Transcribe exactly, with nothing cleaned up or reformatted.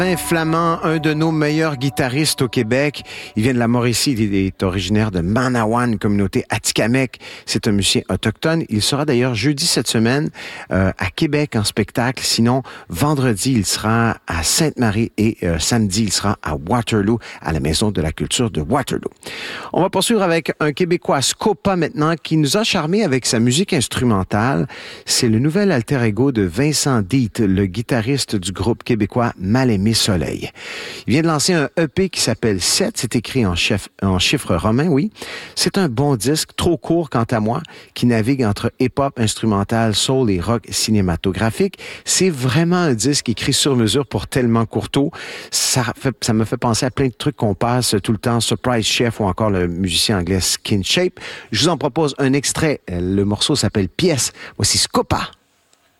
Un flamand, un de nos meilleurs guitaristes au Québec. Il vient de la Mauricie, il est originaire de Manawan, communauté Atikamekw. C'est un musicien autochtone. Il sera d'ailleurs jeudi cette semaine euh, à Québec en spectacle. Sinon, vendredi, il sera à Sainte-Marie et euh, samedi, il sera à Waterloo, à la Maison de la Culture de Waterloo. On va poursuivre avec un Québécois, Scopa maintenant, qui nous a charmé avec sa musique instrumentale. C'est le nouvel alter ego de Vincent Dietz, le guitariste du groupe québécois Mal-Aimé Soleil. Il vient de lancer un E P qui s'appelle sept, c'est écrit en, chef, en chiffres romains, oui. C'est un bon disque, trop court quant à moi, qui navigue entre hip-hop, instrumental, soul et rock cinématographique. C'est vraiment un disque écrit sur mesure pour tellement courteau. Ça, fait, ça me fait penser à plein de trucs qu'on passe tout le temps, Surprise Chef ou encore le musicien anglais Skin Shape. Je vous en propose un extrait. Le morceau s'appelle Pièce. Voici Scopa.